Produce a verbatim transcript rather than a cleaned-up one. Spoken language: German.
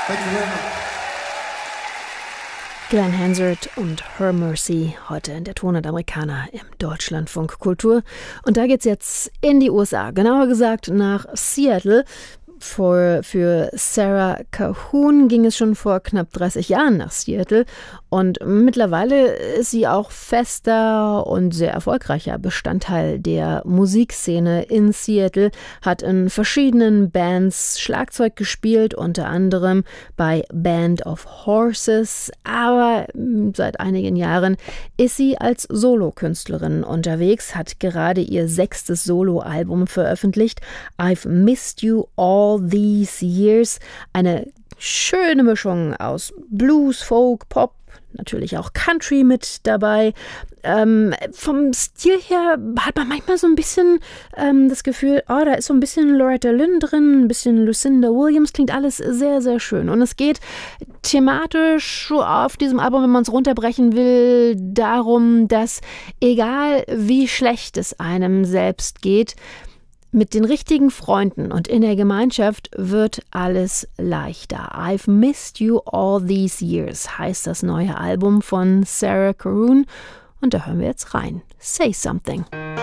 Glenn Hansard und Her Mercy heute in der Tonart Amerikaner im Deutschlandfunk Kultur. Und da geht's jetzt in die U S A, genauer gesagt nach Seattle. Für, für Sarah Calhoun ging es schon vor knapp dreißig Jahren nach Seattle und mittlerweile ist sie auch fester und sehr erfolgreicher Bestandteil der Musikszene in Seattle, hat in verschiedenen Bands Schlagzeug gespielt, unter anderem bei Band of Horses, aber seit einigen Jahren ist sie als Solokünstlerin unterwegs, hat gerade ihr sechstes Soloalbum veröffentlicht, I've Missed You All These Years, eine schöne Mischung aus Blues, Folk, Pop, natürlich auch Country mit dabei. Ähm, vom Stil her hat man manchmal so ein bisschen ähm, das Gefühl, oh, da ist so ein bisschen Loretta Lynn drin, ein bisschen Lucinda Williams, klingt alles sehr, sehr schön. Und es geht thematisch auf diesem Album, wenn man es runterbrechen will, darum, dass egal wie schlecht es einem selbst geht, mit den richtigen Freunden und in der Gemeinschaft wird alles leichter. I've Missed You All These Years heißt das neue Album von Sarah Calhoun und da hören wir jetzt rein. Say Something.